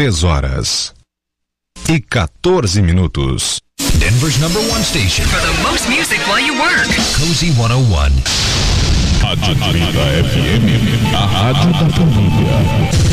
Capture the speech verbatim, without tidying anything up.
três horas e quatorze minutos. Denver's number one station for the most music while you work. Cozy cento e um. Rádio trinta F M, a rádio da família.